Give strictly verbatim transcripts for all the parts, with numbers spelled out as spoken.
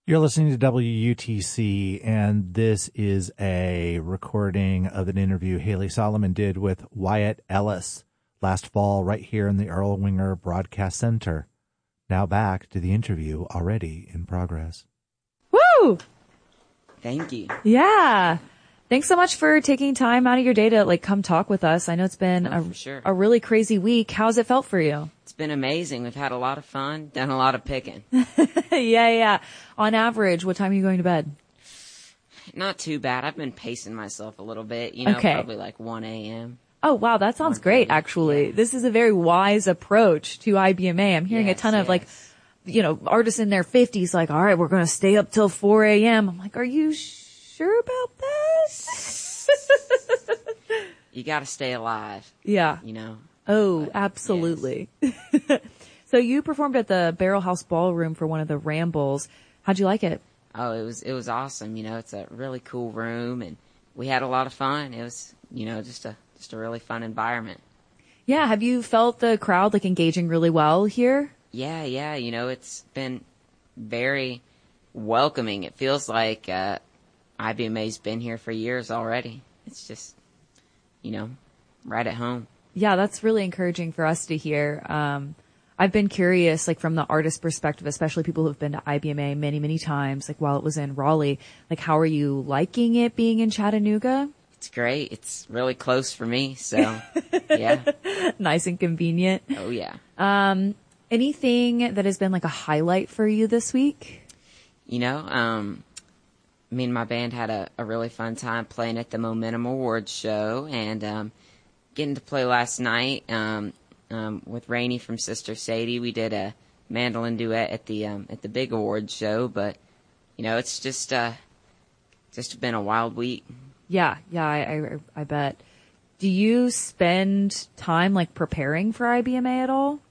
You're listening to W U T C, and this is a recording of an interview Haley Solomon did with Wyatt Ellis last fall right here in the Earl Winger Broadcast Center. Now back to the interview already in progress. Woo! Thank you. Yeah. Thanks so much for taking time out of your day to like come talk with us. I know it's been oh, a, sure. a really crazy week. How's it felt for you? It's been amazing. We've had a lot of fun, done a lot of picking. yeah, yeah. On average, what time are you going to bed? Not too bad. I've been pacing myself a little bit, you know, okay. probably like one a.m. Oh, wow. That sounds great, actually. Yeah. This is a very wise approach to I B M A. I'm hearing yes, a ton yes. of like, you know, artists in their fifties like, all right, we're going to stay up till four a.m. I'm like, are you sure about that? You got to stay alive. Yeah. You know? Oh, but, absolutely. Yes. So you performed at the Barrel House Ballroom for one of the Rambles. How'd you like it? Oh, it was, it was awesome. You know, it's a really cool room and we had a lot of fun. It was, you know, just a, just a really fun environment. Yeah. Have you felt the crowd like engaging really well here? Yeah. Yeah. You know, it's been very welcoming. It feels like, uh, I B M A's been here for years already. It's just, you know, right at home. Yeah, that's really encouraging for us to hear. Um, I've been curious, like from the artist perspective, especially people who've been to I B M A many, many times, like while it was in Raleigh, like how are you liking it being in Chattanooga? It's great. It's really close for me. So yeah. Nice and convenient. Oh yeah. Um, anything that has been like a highlight for you this week? You know, um, me and my band had a, a really fun time playing at the Momentum Awards show and, um, getting to play last night, um, um, with Rainey from Sister Sadie. We did a mandolin duet at the, um, at the big awards show, but, you know, it's just, uh, just been a wild week. Yeah. Yeah. I, I, I bet. Do you spend time like preparing for I B M A at all?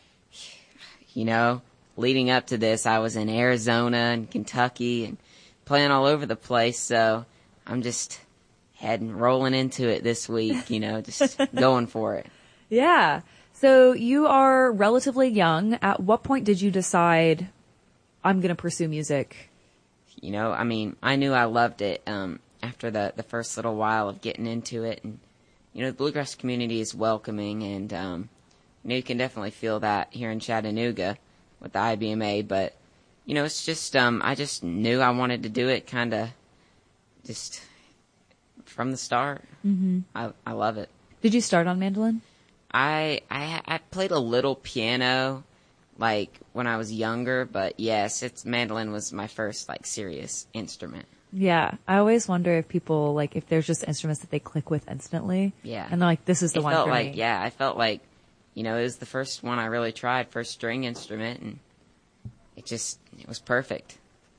You know, leading up to this, I was in Arizona and Kentucky and playing all over the place, so I'm just heading, rolling into it this week, you know, just going for it. Yeah. So you are relatively young. At what point did you decide I'm going to pursue music? You know, I mean, I knew I loved it um, after the, the first little while of getting into it. And, you know, the bluegrass community is welcoming, and, um, you know, you can definitely feel that here in Chattanooga with the I B M A. But, you know, it's just, um, I just knew I wanted to do it kind of just from the start. Mm-hmm. I, I love it. Did you start on mandolin? I, I I played a little piano, like, when I was younger, but yes, it's mandolin was my first, like, serious instrument. Yeah. I always wonder if people, like, if there's just instruments that they click with instantly. Yeah. And they're like, this is the it one felt for like, me. Yeah, I felt like, you know, it was the first one I really tried, first string instrument, and it just, it was perfect.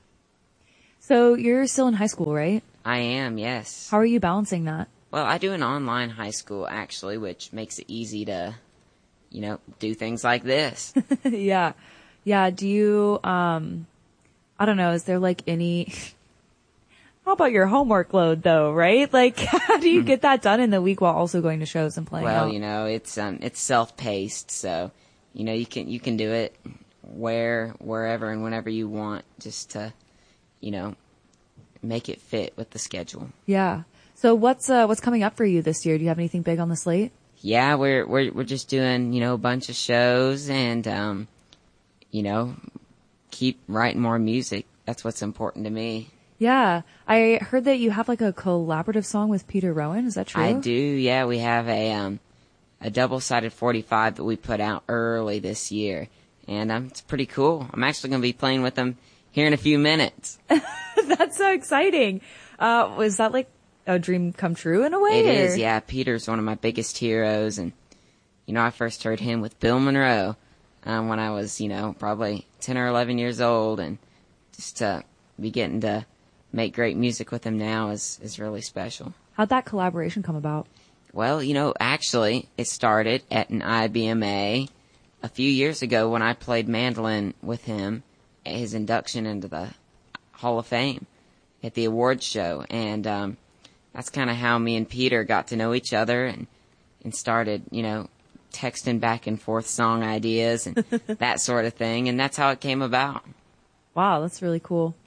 So you're still in high school, right? I am, yes. How are you balancing that? Well, I do an online high school, actually, which makes it easy to, you know, do things like this. yeah. Yeah. Do you, um, I don't know, is there like any, how about your homework load though, right? Like, how do you get that done in the week while also going to shows and playing Well, out? you know, it's, um, it's self-paced, so, you know, you can, you can do it where, wherever and whenever you want, just to, you know, make it fit with the schedule. Yeah. So what's uh what's coming up for you this year? Do you have anything big on the slate? Yeah, we're we're we're just doing, you know, a bunch of shows and um you know, keep writing more music. That's what's important to me. Yeah. I heard that you have like a collaborative song with Peter Rowan. Is that true? I do. Yeah, we have a um a double-sided forty-five that we put out early this year. And um it's pretty cool. I'm actually going to be playing with them here in a few minutes. That's so exciting. Uh was that like a dream come true in a way? It or? is, yeah. Peter's one of my biggest heroes, and, you know, I first heard him with Bill Monroe um, when I was, you know, probably ten or eleven years old, and just to be getting to make great music with him now is, is really special. How'd that collaboration come about? Well, you know, actually, it started at an I B M A a few years ago when I played mandolin with him at his induction into the Hall of Fame at the awards show, and um that's kind of how me and Peter got to know each other and, and started, you know, texting back and forth song ideas and that sort of thing. And that's how it came about. Wow, that's really cool.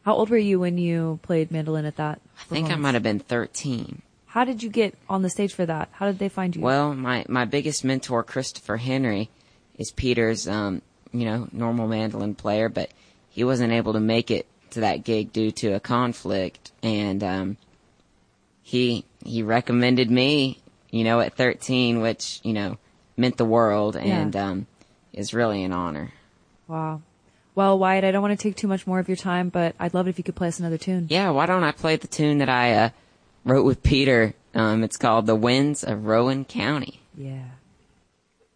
How old were you when you played mandolin at that? I think I might have been thirteen. How did you get on the stage for that? How did they find you? Well, my, my biggest mentor, Christopher Henry, is Peter's, um, you know, normal mandolin player, but he wasn't able to make it to that gig due to a conflict, and um, he he recommended me, you know, at thirteen, which, you know, meant the world, and Yeah. um, is really an honor. Wow. Well, Wyatt, I don't want to take too much more of your time, but I'd love it if you could play us another tune. Yeah, why don't I play the tune that I uh, wrote with Peter? Um, it's called The Winds of Rowan County. Yeah.